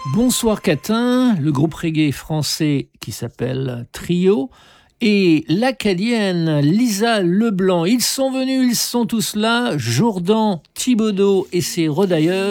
Bonsoir Catin, le groupe reggae français qui s'appelle Trio et l'acadienne Lisa Leblanc. Ils sont venus, ils sont tous là, Jourdan Thibaudeau et ses redailleurs.